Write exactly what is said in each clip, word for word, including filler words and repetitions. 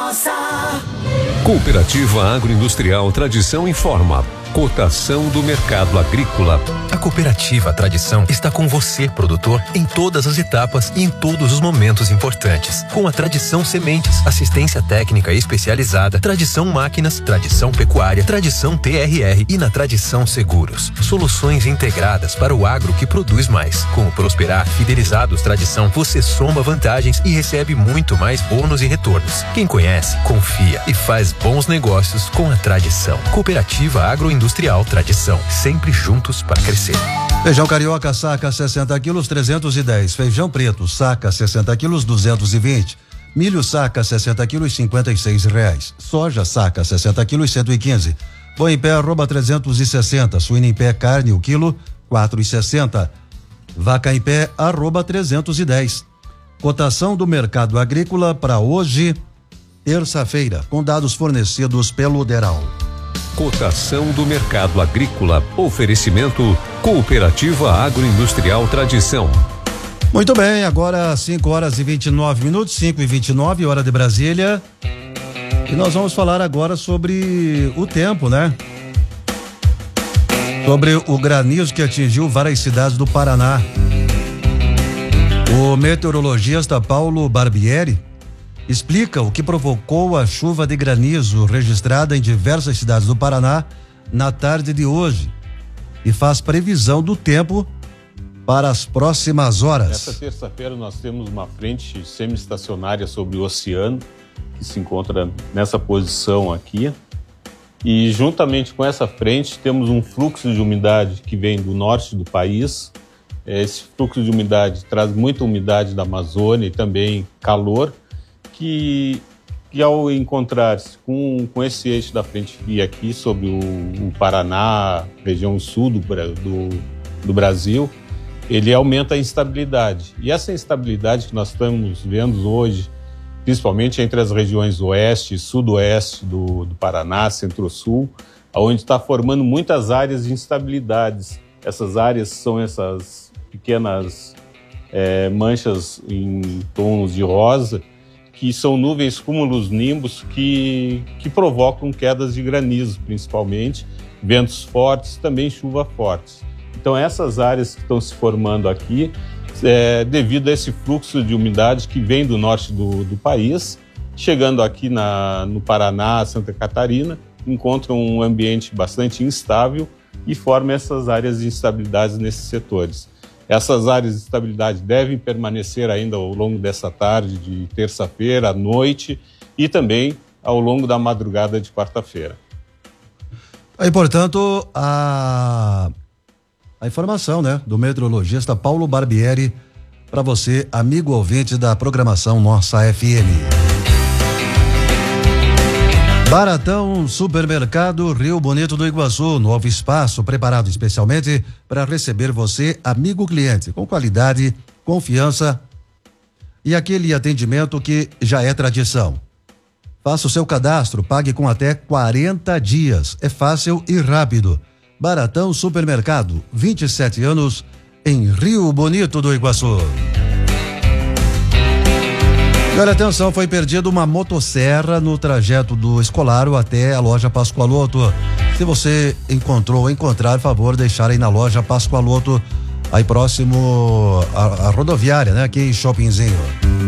nossa. Cooperativa Agroindustrial Tradição informa. Cotação do mercado agrícola. A Cooperativa Tradição está com você, produtor, em todas as etapas e em todos os momentos importantes. Com a Tradição Sementes, assistência técnica especializada, Tradição Máquinas, Tradição Pecuária, Tradição T R R e na Tradição Seguros. Soluções integradas para o agro que produz mais. Com o Prosperar Fidelizados Tradição, você soma vantagens e recebe muito mais bônus e retornos. Quem conhece, confia e faz bons negócios com a Tradição. Cooperativa Agroindustrial Industrial Tradição, sempre juntos para crescer. Feijão carioca saca sessenta quilos, trezentos e dez. Feijão preto saca sessenta quilos, duzentos e vinte. Milho saca sessenta quilos, cinquenta e seis reais. Soja saca sessenta quilos, cento e quinze. Boi em pé arroba trezentos e sessenta. Suína em pé carne o quilo quatro e sessenta. Vaca em pé arroba trezentos e dez. Cotação do mercado agrícola para hoje, terça-feira, com dados fornecidos pelo Deral. Cotação do mercado agrícola. Oferecimento Cooperativa Agroindustrial Tradição. Muito bem, agora cinco horas e vinte e nove minutos, cinco e vinte e nove, hora de Brasília. E nós vamos falar agora sobre o tempo, né? Sobre o granizo que atingiu várias cidades do Paraná. O meteorologista Paulo Barbieri explica o que provocou a chuva de granizo registrada em diversas cidades do Paraná na tarde de hoje e faz previsão do tempo para as próximas horas. Essa terça-feira nós temos uma frente semi-estacionária sobre o oceano que se encontra nessa posição aqui e juntamente com essa frente temos um fluxo de umidade que vem do norte do país. Esse fluxo de umidade traz muita umidade da Amazônia e também calor, que, que ao encontrar-se com, com esse eixo da frente fria aqui sobre o, o Paraná, região sul do, do, do Brasil, ele aumenta a instabilidade. E essa instabilidade que nós estamos vendo hoje, principalmente entre as regiões oeste e sudoeste do, do Paraná, centro-sul, onde está formando muitas áreas de instabilidades. Essas áreas são essas pequenas é, manchas em tons de rosa, que são nuvens cúmulos nimbus que, que provocam quedas de granizo, principalmente, ventos fortes, também chuva fortes. Então essas áreas que estão se formando aqui, é, devido a esse fluxo de umidade que vem do norte do, do país, chegando aqui na, no Paraná, Santa Catarina, encontram um ambiente bastante instável e formam essas áreas de instabilidade nesses setores. Essas áreas de estabilidade devem permanecer ainda ao longo dessa tarde de terça-feira, à noite e também ao longo da madrugada de quarta-feira. Aí, portanto, a, a informação, né, do meteorologista Paulo Barbieri para você, amigo ouvinte da programação Nossa F M. Baratão Supermercado Rio Bonito do Iguaçu, novo espaço preparado especialmente para receber você, amigo cliente, com qualidade, confiança e aquele atendimento que já é tradição. Faça o seu cadastro, pague com até quarenta dias, é fácil e rápido. Baratão Supermercado, vinte e sete anos em Rio Bonito do Iguaçu. E olha, atenção, foi perdida uma motosserra no trajeto do Escolaro até a loja Pascoaloto. Se você encontrou ou encontrar, por favor, deixar aí na loja Pascoaloto, aí próximo à, à rodoviária, né? Aqui em Shoppingzinho.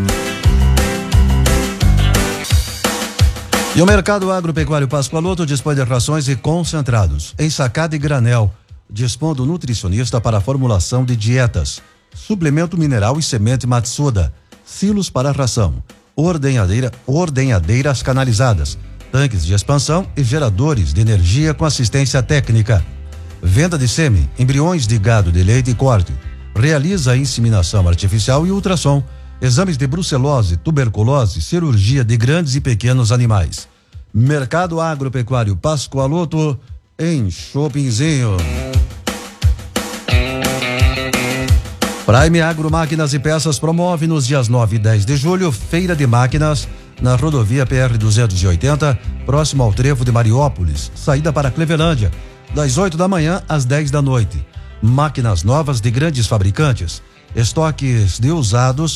E o Mercado Agropecuário Pascoaloto dispõe de rações e concentrados, ensacado e granel, dispondo nutricionista para a formulação de dietas, suplemento mineral e semente Matsuda, silos para ração, ordenhadeira, ordenhadeiras canalizadas, tanques de expansão e geradores de energia com assistência técnica. Venda de sêmen, embriões de gado de leite e corte. Realiza a inseminação artificial e ultrassom, exames de brucelose, tuberculose, cirurgia de grandes e pequenos animais. Mercado Agropecuário Pascoaloto, em Shoppingzinho. Prime Agro Máquinas e Peças promove nos dias nove e dez de julho feira de máquinas na rodovia P R duzentos e oitenta, próximo ao trevo de Mariópolis, saída para Clevelândia, das oito da manhã às dez da noite. Máquinas novas de grandes fabricantes, estoques de usados